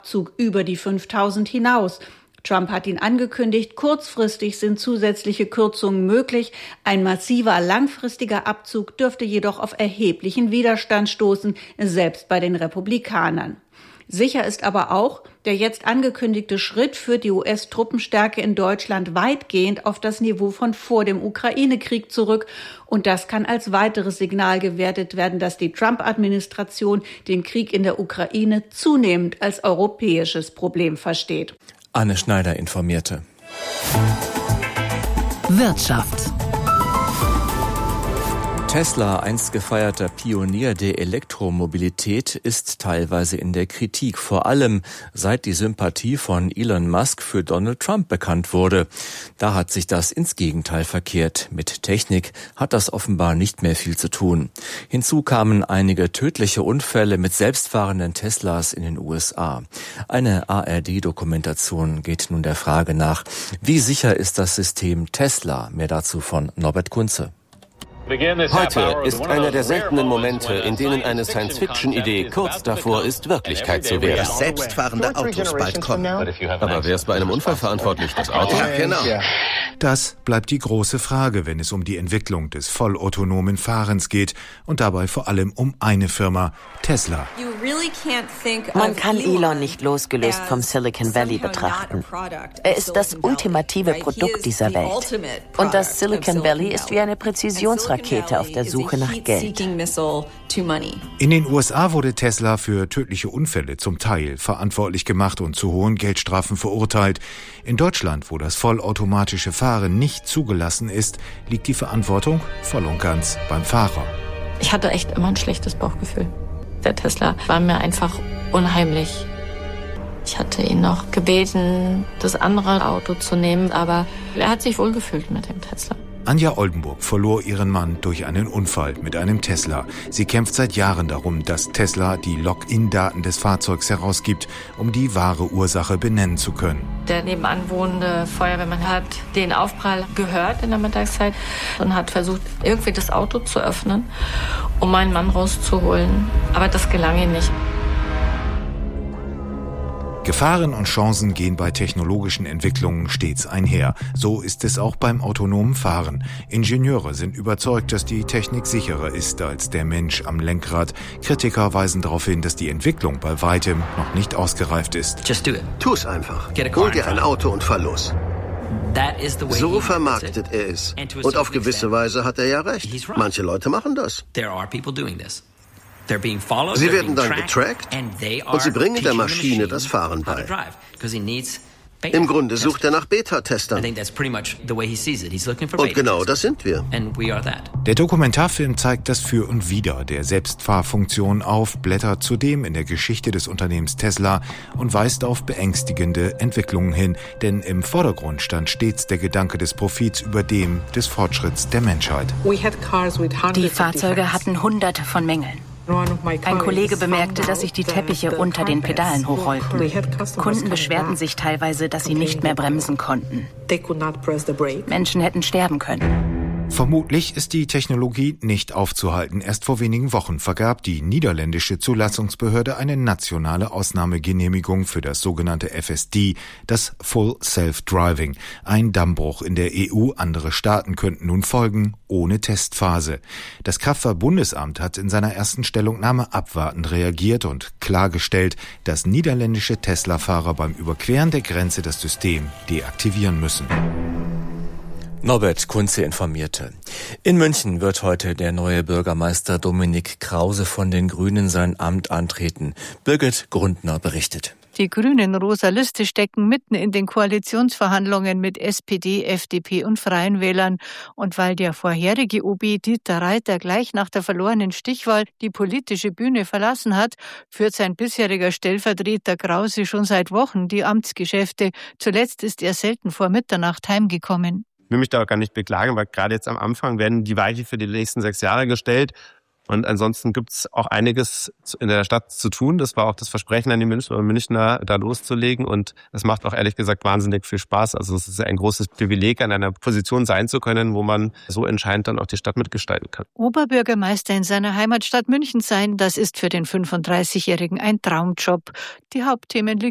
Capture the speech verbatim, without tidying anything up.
Abzug über die fünftausend hinaus. Trump hat ihn angekündigt, kurzfristig sind zusätzliche Kürzungen möglich. Ein massiver langfristiger Abzug dürfte jedoch auf erheblichen Widerstand stoßen, selbst bei den Republikanern. Sicher ist aber auch, der jetzt angekündigte Schritt führt die U S-Truppenstärke in Deutschland weitgehend auf das Niveau von vor dem Ukraine-Krieg zurück. Und das kann als weiteres Signal gewertet werden, dass die Trump-Administration den Krieg in der Ukraine zunehmend als europäisches Problem versteht. Anne Schneider informierte. Wirtschaft. Tesla, einst gefeierter Pionier der Elektromobilität, ist teilweise in der Kritik, vor allem seit die Sympathie von Elon Musk für Donald Trump bekannt wurde. Da hat sich das ins Gegenteil verkehrt. Mit Technik hat das offenbar nicht mehr viel zu tun. Hinzu kamen einige tödliche Unfälle mit selbstfahrenden Teslas in den U S A. Eine A R D-Dokumentation geht nun der Frage nach, wie sicher ist das System Tesla? Mehr dazu von Norbert Kunze. Heute ist einer der seltenen Momente, in denen eine Science-Fiction-Idee kurz davor ist, Wirklichkeit zu werden. Dass selbstfahrende Autos bald kommen. Aber wer ist bei einem Unfall verantwortlich? Das Auto? Ja, genau. Das bleibt die große Frage, wenn es um die Entwicklung des vollautonomen Fahrens geht und dabei vor allem um eine Firma, Tesla. Man kann Elon nicht losgelöst vom Silicon Valley betrachten. Er ist das ultimative Produkt dieser Welt. Und das Silicon Valley ist wie eine Präzisionsrakete auf der Suche nach Geld. In den U S A wurde Tesla für tödliche Unfälle zum Teil verantwortlich gemacht und zu hohen Geldstrafen verurteilt. In Deutschland, wo das vollautomatische Fahren nicht zugelassen ist, liegt die Verantwortung voll und ganz beim Fahrer. Ich hatte echt immer ein schlechtes Bauchgefühl. Der Tesla war mir einfach unheimlich. Ich hatte ihn noch gebeten, das andere Auto zu nehmen, aber er hat sich wohlgefühlt mit dem Tesla. Anja Oldenburg verlor ihren Mann durch einen Unfall mit einem Tesla. Sie kämpft seit Jahren darum, dass Tesla die Login-Daten des Fahrzeugs herausgibt, um die wahre Ursache benennen zu können. Der nebenan wohnende Feuerwehrmann hat den Aufprall gehört in der Mittagszeit und hat versucht, irgendwie das Auto zu öffnen, um meinen Mann rauszuholen. Aber das gelang ihm nicht. Gefahren und Chancen gehen bei technologischen Entwicklungen stets einher. So ist es auch beim autonomen Fahren. Ingenieure sind überzeugt, dass die Technik sicherer ist als der Mensch am Lenkrad. Kritiker weisen darauf hin, dass die Entwicklung bei weitem noch nicht ausgereift ist. Just do it. Tu es einfach. Hol dir ein Auto und fahr los. So vermarktet er es. Und auf gewisse Weise hat er ja recht. Manche Leute machen das. Sie werden dann getrackt und sie bringen der Maschine das Fahren bei. Im Grunde sucht er nach Beta-Testern. Und genau das sind wir. Der Dokumentarfilm zeigt das Für und Wider der Selbstfahrfunktion auf, blättert zudem in der Geschichte des Unternehmens Tesla und weist auf beängstigende Entwicklungen hin. Denn im Vordergrund stand stets der Gedanke des Profits über dem des Fortschritts der Menschheit. Die Fahrzeuge hatten hunderte von Mängeln. Ein Kollege bemerkte, dass sich die Teppiche unter den Pedalen hochrollten. Kunden beschwerten sich teilweise, dass sie nicht mehr bremsen konnten. Menschen hätten sterben können. Vermutlich ist die Technologie nicht aufzuhalten. Erst vor wenigen Wochen vergab die niederländische Zulassungsbehörde eine nationale Ausnahmegenehmigung für das sogenannte F S D, das Full Self-Driving. Ein Dammbruch in der E U. Andere Staaten könnten nun folgen, ohne Testphase. Das Kraftfahrt-Bundesamt hat in seiner ersten Stellungnahme abwartend reagiert und klargestellt, dass niederländische Tesla-Fahrer beim Überqueren der Grenze das System deaktivieren müssen. Norbert Kunze informierte. In München wird heute der neue Bürgermeister Dominik Krause von den Grünen sein Amt antreten. Birgit Grundner berichtet. Die Grünen rosa Liste stecken mitten in den Koalitionsverhandlungen mit S P D, F D P und Freien Wählern. Und weil der vorherige O B Dieter Reiter gleich nach der verlorenen Stichwahl die politische Bühne verlassen hat, führt sein bisheriger Stellvertreter Krause schon seit Wochen die Amtsgeschäfte. Zuletzt ist er selten vor Mitternacht heimgekommen. Ich will mich da auch gar nicht beklagen, weil gerade jetzt am Anfang werden die Weiche für die nächsten sechs Jahre gestellt. Und ansonsten gibt's auch einiges in der Stadt zu tun. Das war auch das Versprechen an die Münchner und Münchner, da loszulegen. Und es macht auch ehrlich gesagt wahnsinnig viel Spaß. Also es ist ein großes Privileg, an einer Position sein zu können, wo man so entscheidend dann auch die Stadt mitgestalten kann. Oberbürgermeister in seiner Heimatstadt München sein, das ist für den fünfunddreißigjährigen ein Traumjob. Die Hauptthemen liegen